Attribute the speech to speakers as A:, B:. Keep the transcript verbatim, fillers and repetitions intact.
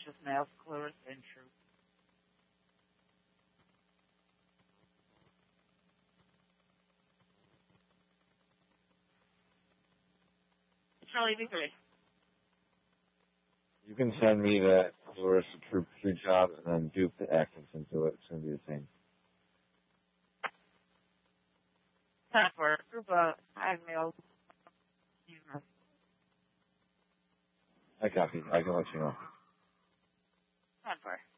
A: just mask Clarissa and Troop. Charlie B three.
B: You can send me that Clarissa Troop three job and then dupe the Atkinson to it. It's going to be the same.
A: Time for group of five males.
B: I copy. I can let you know.
A: Time for.